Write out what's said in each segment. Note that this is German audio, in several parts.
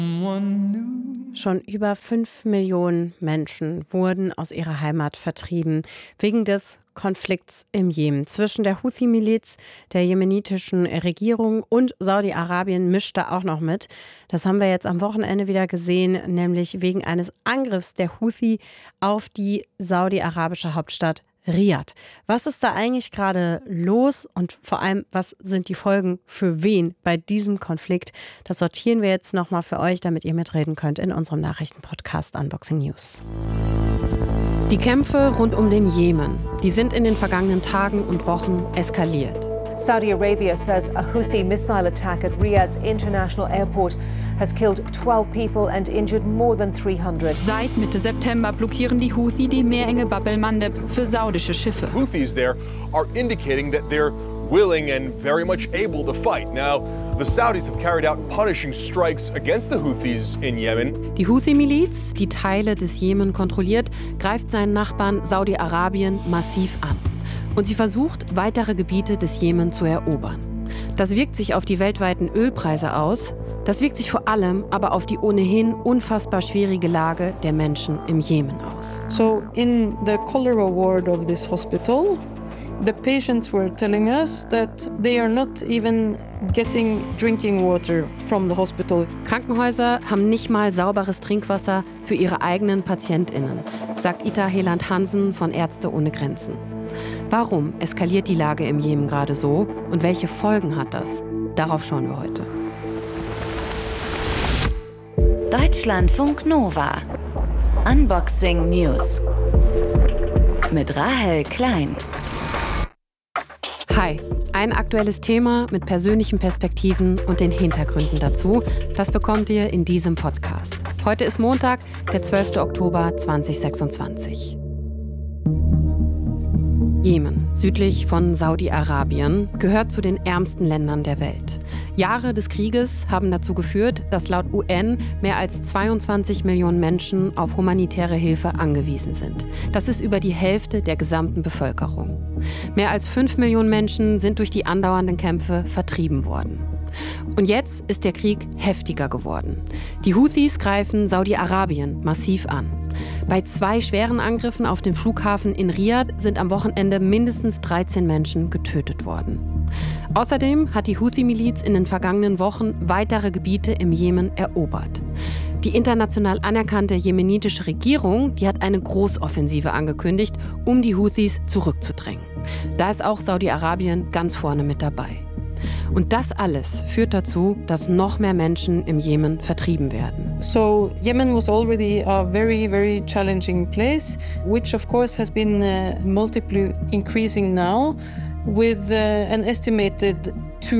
Schon über 5 Millionen Menschen wurden aus ihrer Heimat vertrieben, wegen des Konflikts im Jemen. Zwischen der Houthi-Miliz, der jemenitischen Regierung und Saudi-Arabien mischt da auch noch mit. Das haben wir jetzt am Wochenende wieder gesehen, nämlich wegen eines Angriffs der Houthi auf die saudi-arabische Hauptstadt Riad. Was ist da eigentlich gerade los und vor allem, was sind die Folgen für wen bei diesem Konflikt? Das sortieren wir jetzt nochmal für euch, damit ihr mitreden könnt in unserem Nachrichtenpodcast Unboxing News. Die Kämpfe rund um den Jemen, die sind in den vergangenen Tagen und Wochen eskaliert. Saudi Arabia says a Houthi missile attack at Riyadh's international airport has killed 12 people and injured more than 300. Seit Mitte September blockieren die Houthi die Meerenge Bab el-Mandeb für saudische Schiffe. Houthis there are indicating that they're willing and very much able to fight. Now, the Saudis have carried out punishing strikes against the Houthis in Yemen. Die Houthi-Miliz, die Teile des Jemen kontrolliert, greift seinen Nachbarn Saudi-Arabien massiv an. Und sie versucht, weitere Gebiete des Jemen zu erobern. Das wirkt sich auf die weltweiten Ölpreise aus. Das wirkt sich vor allem aber auf die ohnehin unfassbar schwierige Lage der Menschen im Jemen aus. So in the cholera ward of this hospital, the patients were telling us that they are not even getting drinking water from the hospital. Krankenhäuser haben nicht mal sauberes Trinkwasser für ihre eigenen PatientInnen, sagt Ita Heland-Hansen von Ärzte ohne Grenzen. Warum eskaliert die Lage im Jemen gerade so und welche Folgen hat das? Darauf schauen wir heute. Deutschlandfunk Nova. Unboxing News. Mit Rahel Klein. Hi, ein aktuelles Thema mit persönlichen Perspektiven und den Hintergründen dazu, das bekommt ihr in diesem Podcast. Heute ist Montag, der 12. Oktober 2026. Jemen, südlich von Saudi-Arabien, gehört zu den ärmsten Ländern der Welt. Jahre des Krieges haben dazu geführt, dass laut UN mehr als 22 Millionen Menschen auf humanitäre Hilfe angewiesen sind. Das ist über die Hälfte der gesamten Bevölkerung. Mehr als 5 Millionen Menschen sind durch die andauernden Kämpfe vertrieben worden. Und jetzt ist der Krieg heftiger geworden. Die Houthis greifen Saudi-Arabien massiv an. Bei 2 schweren Angriffen auf den Flughafen in Riad sind am Wochenende mindestens 13 Menschen getötet worden. Außerdem hat die Houthi-Miliz in den vergangenen Wochen weitere Gebiete im Jemen erobert. Die international anerkannte jemenitische Regierung, die hat eine Großoffensive angekündigt, um die Houthis zurückzudrängen. Da ist auch Saudi-Arabien ganz vorne mit dabei. Und das alles führt dazu, dass noch mehr Menschen im Jemen vertrieben werden. So Yemen was already a very, very challenging place, which of course has been multiply increasing now with an estimated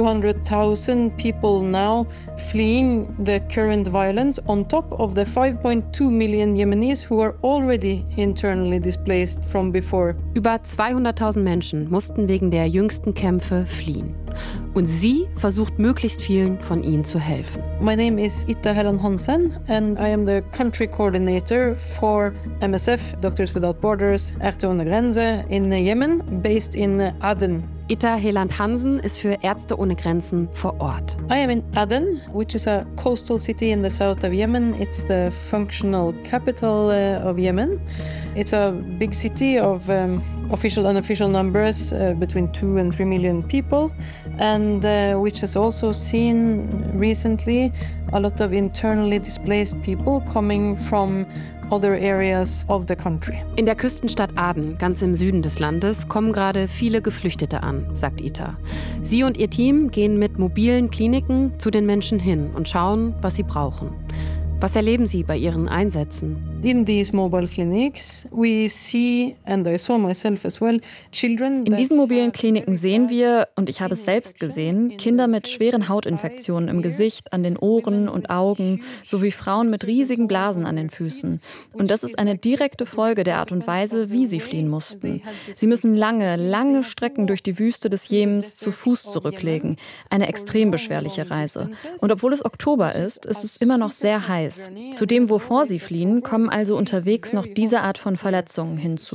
200,000 people now fleeing the current violence on top of the 5.2 million Yemenis who are already internally displaced from before. Über 200.000 Menschen mussten wegen der jüngsten Kämpfe fliehen. Und sie versucht möglichst vielen von ihnen zu helfen. My name is Ita Heland-Hansen and I am the country coordinator for MSF, Doctors Without Borders, Ärzte ohne Grenze in Yemen, based in Aden. Ita Heland-Hansen ist für Ärzte ohne Grenzen vor Ort. I am in Aden, which is a coastal city in the south of Yemen. It's the functional capital of Yemen. It's a big city of official and unofficial numbers between 2 and 3 million people, and which has also seen recently a lot of internally displaced people coming from other areas of the country. In der Küstenstadt Aden, ganz im Süden des Landes, kommen gerade viele Geflüchtete an, sagt Ita. Sie und ihr Team gehen mit mobilen Kliniken zu den Menschen hin und schauen, was sie brauchen. Was erleben Sie bei Ihren Einsätzen? In these mobile clinics we see, and I saw myself as well, children. In diesen mobilen Kliniken sehen wir, und ich habe es selbst gesehen, Kinder mit schweren Hautinfektionen im Gesicht, an den Ohren und Augen, sowie Frauen mit riesigen Blasen an den Füßen. Und das ist eine direkte Folge der Art und Weise, wie sie fliehen mussten. Sie müssen lange Strecken durch die Wüste des Jemens zu Fuß zurücklegen. Eine extrem beschwerliche Reise. Und obwohl es Oktober ist, ist es immer noch sehr heiß. Zu dem, wovor sie fliehen, kommen also unterwegs noch diese Art von Verletzungen hinzu.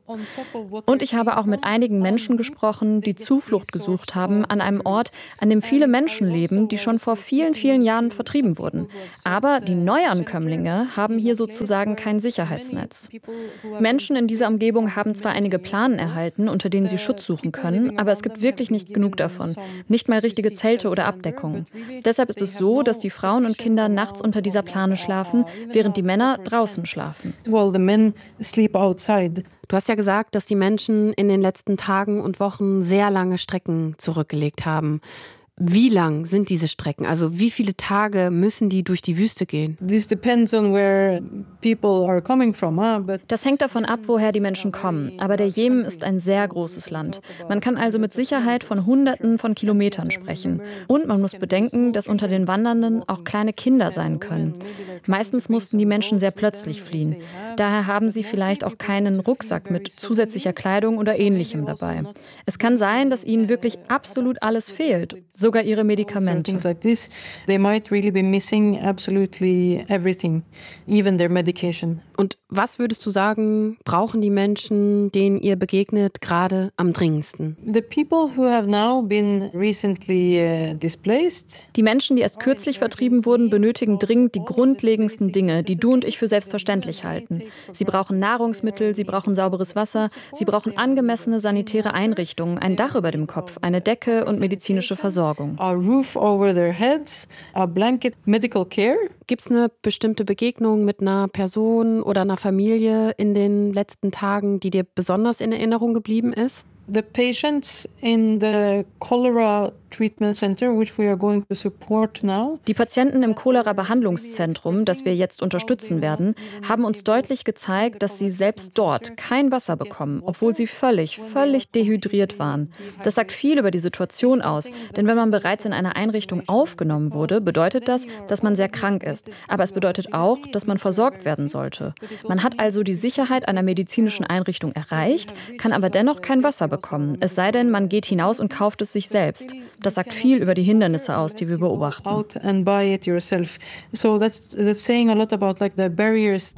Und ich habe auch mit einigen Menschen gesprochen, die Zuflucht gesucht haben an einem Ort, an dem viele Menschen leben, die schon vor vielen, vielen Jahren vertrieben wurden. Aber die Neuankömmlinge haben hier sozusagen kein Sicherheitsnetz. Menschen in dieser Umgebung haben zwar einige Planen erhalten, unter denen sie Schutz suchen können, aber es gibt wirklich nicht genug davon. Nicht mal richtige Zelte oder Abdeckungen. Deshalb ist es so, dass die Frauen und Kinder nachts unter dieser Plane schlafen, während die Männer draußen schlafen. Well, the men sleep outside. Du hast ja gesagt, dass die Menschen in den letzten Tagen und Wochen sehr lange Strecken zurückgelegt haben. Wie lang sind diese Strecken? Also wie viele Tage müssen die durch die Wüste gehen? This depends on where people are coming from, but Das hängt davon ab, woher die Menschen kommen. Aber der Jemen ist ein sehr großes Land. Man kann also mit Sicherheit von Hunderten von Kilometern sprechen. Und man muss bedenken, dass unter den Wandernden auch kleine Kinder sein können. Meistens mussten die Menschen sehr plötzlich fliehen. Daher haben sie vielleicht auch keinen Rucksack mit zusätzlicher Kleidung oder Ähnlichem dabei. Es kann sein, dass ihnen wirklich absolut alles fehlt. Sogar ihre Medikamente. things like this, they might really be missing absolutely everything, even their medication. Und was würdest du sagen, brauchen die Menschen, denen ihr begegnet, gerade am dringendsten? The people who have now been recently displaced. Die Menschen, die erst kürzlich vertrieben wurden, benötigen dringend die grundlegendsten Dinge, die du und ich für selbstverständlich halten. Sie brauchen Nahrungsmittel, sie brauchen sauberes Wasser, sie brauchen angemessene sanitäre Einrichtungen, ein Dach über dem Kopf, eine Decke und medizinische Versorgung. A roof over their heads, a blanket, medical care. Gibt es eine bestimmte Begegnung mit einer Person oder einer Familie in den letzten Tagen, die dir besonders in Erinnerung geblieben ist? The patients in the cholera treatment center, which we are going to support now. Die Patienten im Cholera-Behandlungszentrum, das wir jetzt unterstützen werden, haben uns deutlich gezeigt, dass sie selbst dort kein Wasser bekommen, obwohl sie völlig dehydriert waren. Das sagt viel über die Situation aus, denn wenn man bereits in einer Einrichtung aufgenommen wurde, bedeutet das, dass man sehr krank ist. Aber es bedeutet auch, dass man versorgt werden sollte. Man hat also die Sicherheit einer medizinischen Einrichtung erreicht, kann aber dennoch kein Wasser bekommen. Es sei denn, man geht hinaus und kauft es sich selbst. Das sagt viel über die Hindernisse aus, die wir beobachten. Out and buy it yourself. So that's saying a lot about like the barriers.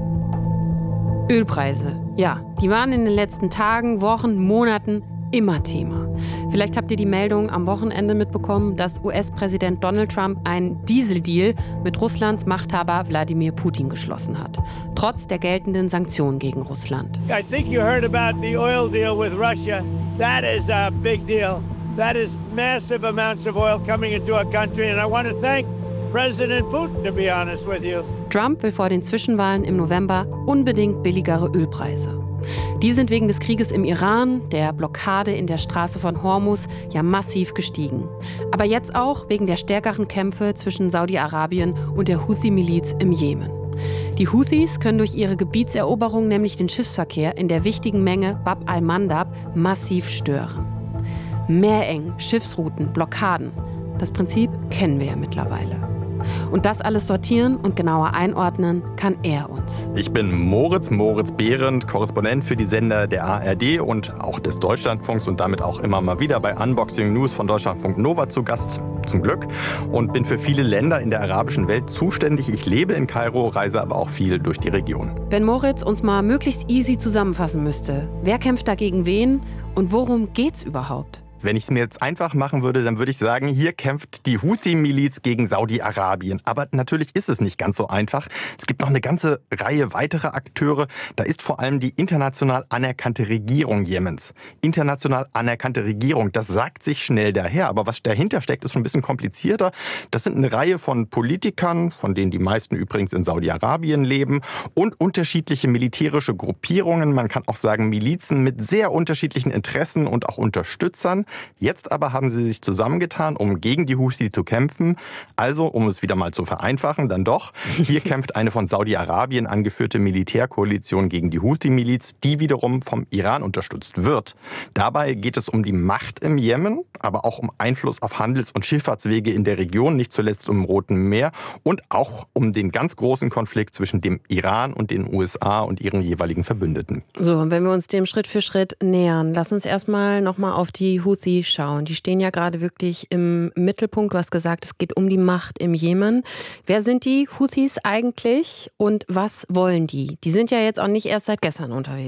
Ölpreise. Ja, die waren in den letzten Tagen, Wochen, Monaten immer Thema. Vielleicht habt ihr die Meldung am Wochenende mitbekommen, dass US-Präsident Donald Trump einen Dieseldeal mit Russlands Machthaber Wladimir Putin geschlossen hat. Trotz der geltenden Sanktionen gegen Russland. I think you heard about the oil deal with Russia. That is a big deal. That is massive amounts of oil coming into our country. And I want to thank President Putin, to be honest with you. Trump will vor den Zwischenwahlen im November unbedingt billigere Ölpreise. Die sind wegen des Krieges im Iran, der Blockade in der Straße von Hormuz, ja massiv gestiegen. Aber jetzt auch wegen der stärkeren Kämpfe zwischen Saudi-Arabien und der Houthi-Miliz im Jemen. Die Houthis können durch ihre Gebietseroberung nämlich den Schiffsverkehr in der wichtigen Menge Bab al-Mandab massiv stören. Meereng, Schiffsrouten, Blockaden. Das Prinzip kennen wir ja mittlerweile. Und das alles sortieren und genauer einordnen kann er uns. Ich bin Moritz Behrendt, Korrespondent für die Sender der ARD und auch des Deutschlandfunks und damit auch immer mal wieder bei Unboxing News von Deutschlandfunk Nova zu Gast, zum Glück. Und bin für viele Länder in der arabischen Welt zuständig. Ich lebe in Kairo, reise aber auch viel durch die Region. Wenn Moritz uns mal möglichst easy zusammenfassen müsste, wer kämpft dagegen wen und worum geht's überhaupt? Wenn ich es mir jetzt einfach machen würde, dann würde ich sagen, hier kämpft die Houthi-Miliz gegen Saudi-Arabien. Aber natürlich ist es nicht ganz so einfach. Es gibt noch eine ganze Reihe weiterer Akteure. Da ist vor allem die international anerkannte Regierung Jemens. International anerkannte Regierung, das sagt sich schnell daher. Aber was dahinter steckt, ist schon ein bisschen komplizierter. Das sind eine Reihe von Politikern, von denen die meisten übrigens in Saudi-Arabien leben, und unterschiedliche militärische Gruppierungen. Man kann auch sagen Milizen mit sehr unterschiedlichen Interessen und auch Unterstützern. Jetzt aber haben sie sich zusammengetan, um gegen die Houthi zu kämpfen. Also, um es wieder mal zu vereinfachen, dann doch. Hier kämpft eine von Saudi-Arabien angeführte Militärkoalition gegen die Houthi-Miliz, die wiederum vom Iran unterstützt wird. Dabei geht es um die Macht im Jemen, aber auch um Einfluss auf Handels- und Schifffahrtswege in der Region, nicht zuletzt um Roten Meer und auch um den ganz großen Konflikt zwischen dem Iran und den USA und ihren jeweiligen Verbündeten. So, und wenn wir uns dem Schritt für Schritt nähern, lass uns erstmal nochmal auf die Houthi schauen. Die stehen ja gerade wirklich im Mittelpunkt. Du hast gesagt, es geht um die Macht im Jemen. Wer sind die Houthis eigentlich und was wollen die? Die sind ja jetzt auch nicht erst seit gestern unterwegs.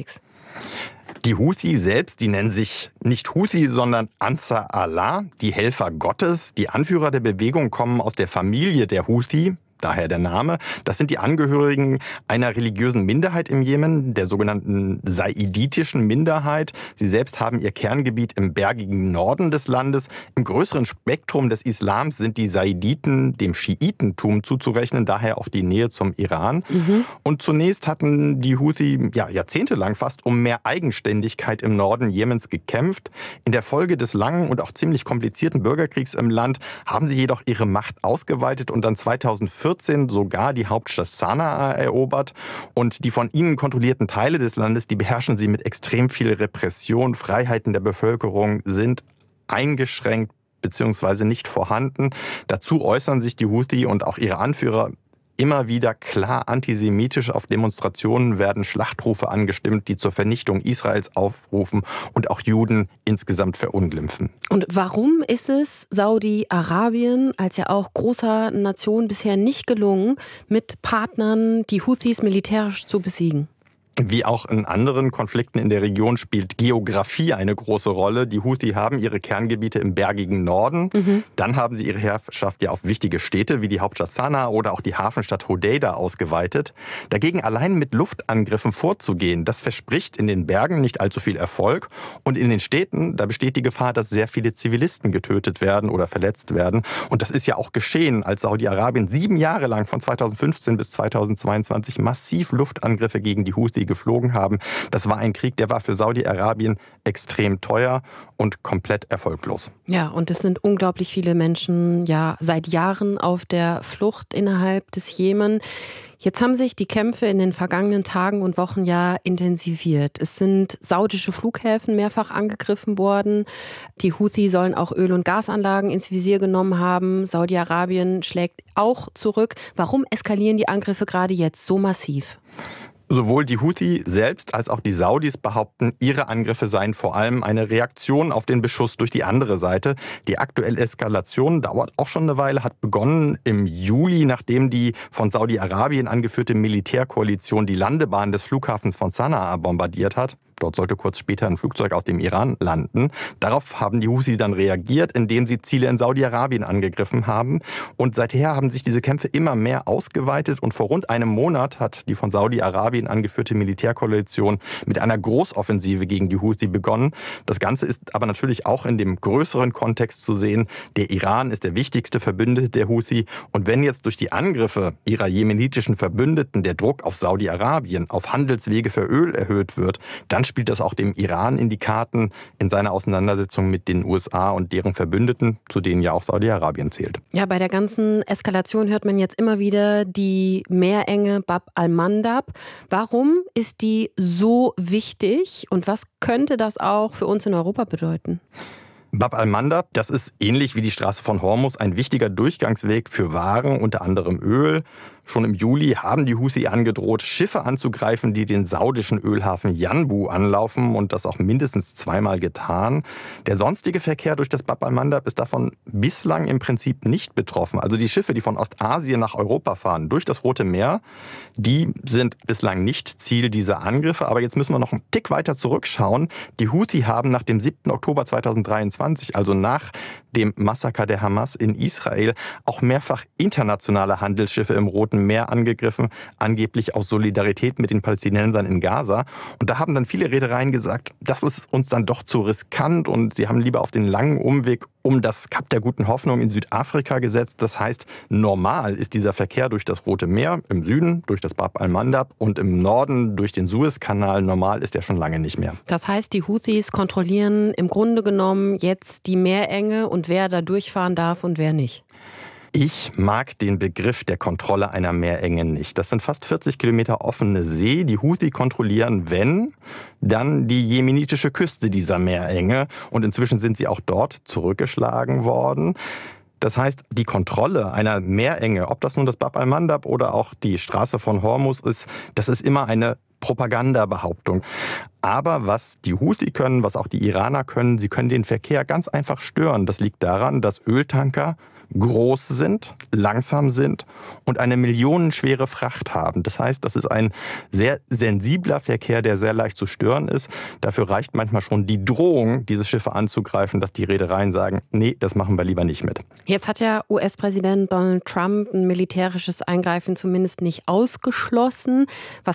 Die Houthi selbst, die nennen sich nicht Houthi, sondern Ansar Allah, die Helfer Gottes. Die Anführer der Bewegung kommen aus der Familie der Houthi. Daher der Name. Das sind die Angehörigen einer religiösen Minderheit im Jemen, der sogenannten saiditischen Minderheit. Sie selbst haben ihr Kerngebiet im bergigen Norden des Landes. Im größeren Spektrum des Islams sind die Saiditen dem Schiitentum zuzurechnen, daher auch die Nähe zum Iran. Und zunächst hatten die Houthi jahrzehntelang fast um mehr Eigenständigkeit im Norden Jemens gekämpft. In der Folge des langen und auch ziemlich komplizierten Bürgerkriegs im Land haben sie jedoch ihre Macht ausgeweitet und dann 2014 sogar die Hauptstadt Sanaa erobert. Und die von ihnen kontrollierten Teile des Landes, die beherrschen sie mit extrem viel Repression. Freiheiten der Bevölkerung sind eingeschränkt bzw. nicht vorhanden. Dazu äußern sich die Houthi und auch ihre Anführer immer wieder klar antisemitisch. Auf Demonstrationen werden Schlachtrufe angestimmt, die zur Vernichtung Israels aufrufen und auch Juden insgesamt verunglimpfen. Und warum ist es Saudi-Arabien als ja auch großer Nation bisher nicht gelungen, mit Partnern die Houthis militärisch zu besiegen? Wie auch in anderen Konflikten in der Region spielt Geografie eine große Rolle. Die Houthi haben ihre Kerngebiete im bergigen Norden. Dann haben sie ihre Herrschaft ja auf wichtige Städte wie die Hauptstadt Sanaa oder auch die Hafenstadt Hodeida ausgeweitet. Dagegen allein mit Luftangriffen vorzugehen, das verspricht in den Bergen nicht allzu viel Erfolg. Und in den Städten, da besteht die Gefahr, dass sehr viele Zivilisten getötet werden oder verletzt werden. Und das ist ja auch geschehen, als Saudi-Arabien 7 Jahre lang von 2015 bis 2022 massiv Luftangriffe gegen die Houthi geflogen haben. Das war ein Krieg, der war für Saudi-Arabien extrem teuer und komplett erfolglos. Ja, und es sind unglaublich viele Menschen ja seit Jahren auf der Flucht innerhalb des Jemen. Jetzt haben sich die Kämpfe in den vergangenen Tagen und Wochen ja intensiviert. Es sind saudische Flughäfen mehrfach angegriffen worden. Die Houthi sollen auch Öl- und Gasanlagen ins Visier genommen haben. Saudi-Arabien schlägt auch zurück. Warum eskalieren die Angriffe gerade jetzt so massiv? Sowohl die Houthi selbst als auch die Saudis behaupten, ihre Angriffe seien vor allem eine Reaktion auf den Beschuss durch die andere Seite. Die aktuelle Eskalation dauert auch schon eine Weile, hat begonnen im Juli, nachdem die von Saudi-Arabien angeführte Militärkoalition die Landebahn des Flughafens von Sanaa bombardiert hat. Dort sollte kurz später ein Flugzeug aus dem Iran landen. Darauf haben die Houthi dann reagiert, indem sie Ziele in Saudi-Arabien angegriffen haben. Und seither haben sich diese Kämpfe immer mehr ausgeweitet. Und vor rund einem Monat hat die von Saudi-Arabien angeführte Militärkoalition mit einer Großoffensive gegen die Houthi begonnen. Das Ganze ist aber natürlich auch in dem größeren Kontext zu sehen. Der Iran ist der wichtigste Verbündete der Houthi. Und wenn jetzt durch die Angriffe ihrer jemenitischen Verbündeten der Druck auf Saudi-Arabien, auf Handelswege für Öl erhöht wird, dann spielt das auch dem Iran in die Karten in seiner Auseinandersetzung mit den USA und deren Verbündeten, zu denen ja auch Saudi-Arabien zählt. Ja, bei der ganzen Eskalation hört man jetzt immer wieder die Meerenge Bab al-Mandab. Warum ist die so wichtig und was könnte das auch für uns in Europa bedeuten? Bab al-Mandab, das ist ähnlich wie die Straße von Hormuz ein wichtiger Durchgangsweg für Waren, unter anderem Öl. Schon im Juli haben die Houthi angedroht, Schiffe anzugreifen, die den saudischen Ölhafen Yanbu anlaufen und das auch mindestens 2-mal getan. Der sonstige Verkehr durch das Bab al-Mandab ist davon bislang im Prinzip nicht betroffen. Also die Schiffe, die von Ostasien nach Europa fahren, durch das Rote Meer, die sind bislang nicht Ziel dieser Angriffe. Aber jetzt müssen wir noch einen Tick weiter zurückschauen. Die Houthi haben nach dem 7. Oktober 2023, also nach dem Massaker der Hamas in Israel, auch mehrfach internationale Handelsschiffe im Roten Meer angegriffen, angeblich aus Solidarität mit den Palästinensern in Gaza. Und da haben dann viele Reedereien gesagt, das ist uns dann doch zu riskant und sie haben lieber auf den langen Umweg um das Kap der Guten Hoffnung in Südafrika gesetzt. Das heißt, normal ist dieser Verkehr durch das Rote Meer, im Süden durch das Bab al-Mandab und im Norden durch den Suezkanal. Normal ist er schon lange nicht mehr. Das heißt, die Houthis kontrollieren im Grunde genommen jetzt die Meerenge und wer da durchfahren darf und wer nicht. Ich mag den Begriff der Kontrolle einer Meerenge nicht. Das sind fast 40 Kilometer offene See. Die Houthi kontrollieren, wenn, dann die jemenitische Küste dieser Meerenge. Und inzwischen sind sie auch dort zurückgeschlagen worden. Das heißt, die Kontrolle einer Meerenge, ob das nun das Bab al-Mandab oder auch die Straße von Hormuz ist, das ist immer eine Propagandabehauptung. Aber was die Houthi können, was auch die Iraner können, sie können den Verkehr ganz einfach stören. Das liegt daran, dass Öltanker groß sind, langsam sind und eine millionenschwere Fracht haben. Das heißt, das ist ein sehr sensibler Verkehr, der sehr leicht zu stören ist. Dafür reicht manchmal schon die Drohung, diese Schiffe anzugreifen, dass die Reedereien sagen, nee, das machen wir lieber nicht mit. Jetzt hat ja US-Präsident Donald Trump ein militärisches Eingreifen zumindest nicht ausgeschlossen. Was